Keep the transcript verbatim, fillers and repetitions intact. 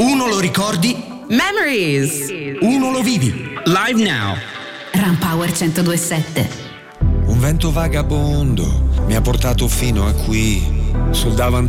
Uno lo ricordi? Memories. Uno lo vivi. Live Now. Rampower centodue e sette. Un vento vagabondo mi ha portato fino a qui, sul davanzale